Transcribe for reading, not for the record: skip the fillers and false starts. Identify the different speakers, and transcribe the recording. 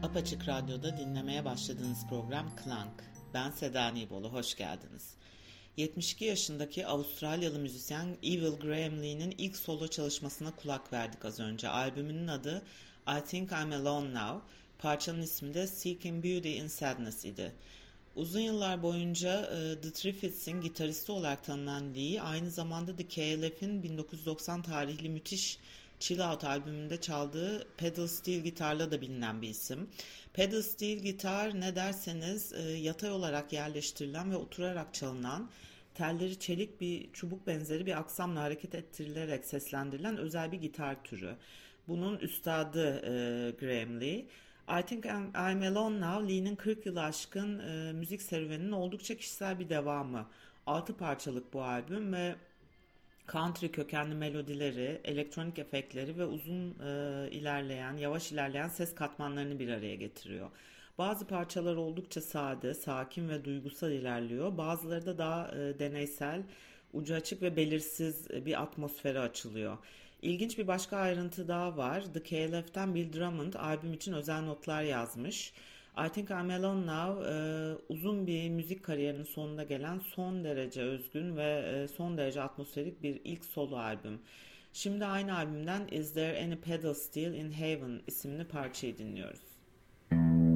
Speaker 1: Apaçık Radyo'da dinlemeye başladığınız program Klank. Ben Seda Nibolu, hoş geldiniz. 72 yaşındaki Avustralyalı müzisyen Evil Graham Lee'nin ilk solo çalışmasına kulak verdik az önce. Albümünün adı I Think I'm Alone Now, parçanın ismi de Seeking Beauty in Sadness idi. Uzun yıllar boyunca The Triffids'in gitaristi olarak tanınan Lee, aynı zamanda The KLF'in 1990 tarihli müthiş Chill Out albümünde çaldığı pedal steel gitarla da bilinen bir isim. Pedal steel gitar ne derseniz yatay olarak yerleştirilen ve oturarak çalınan, telleri çelik bir çubuk benzeri bir aksamla hareket ettirilerek seslendirilen özel bir gitar türü. Bunun üstadı Graham Lee. I Think I'm Alone Now, Lee'nin 40 yılı aşkın müzik serüveninin oldukça kişisel bir devamı. 6 parçalık bu albüm ve country kökenli melodileri, elektronik efektleri ve yavaş ilerleyen ses katmanlarını bir araya getiriyor. Bazı parçalar oldukça sade, sakin ve duygusal ilerliyor. Bazıları da daha deneysel, ucu açık ve belirsiz bir atmosfere açılıyor. İlginç bir başka ayrıntı daha var. The KLF'ten Bill Drummond albüm için özel notlar yazmış. I Think I'm Alone Now uzun bir müzik kariyerinin sonunda gelen son derece özgün ve son derece atmosferik bir ilk solo albüm. Şimdi aynı albümden Is There Any Pedal Steel in Heaven isimli parçayı dinliyoruz.